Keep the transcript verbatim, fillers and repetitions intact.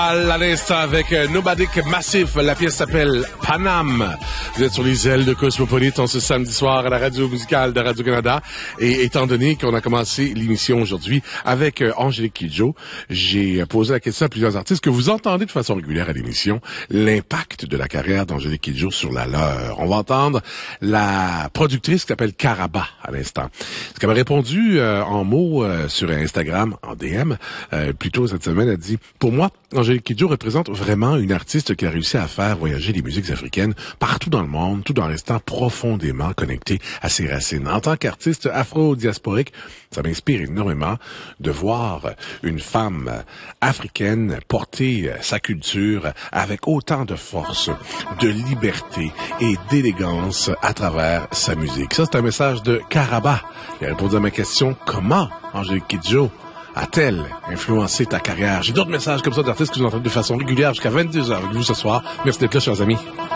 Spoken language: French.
À l'instant avec Nomadic Massif, la pièce s'appelle Panam. Vous êtes sur les ailes de Cosmopolite en ce samedi soir à la radio musicale de Radio-Canada. Et étant donné qu'on a commencé l'émission aujourd'hui avec Angélique Kidjo, j'ai posé la question à plusieurs artistes que vous entendez de façon régulière à l'émission, l'impact de la carrière d'Angélique Kidjo sur la leur. On va entendre la productrice qui s'appelle Caraba à l'instant. Ce qu'elle m'a répondu euh, en mots euh, sur Instagram, en D M, euh, plus tôt cette semaine, elle dit « Pour moi, Angélique Kidjo représente vraiment une artiste qui a réussi à faire voyager les musiques africaines partout dans le monde, tout en restant profondément connectée à ses racines. En tant qu'artiste afro-diasporique, ça m'inspire énormément de voir une femme africaine porter sa culture avec autant de force, de liberté et d'élégance à travers sa musique. » Ça, c'est un message de Caraba. Il a répondu à ma question « Comment Angélique Kidjo a-t-elle influencé ta carrière? » J'ai d'autres messages comme ça d'artistes que vous entendez de façon régulière jusqu'à vingt-deux heures avec vous ce soir. Merci d'être là, chers amis.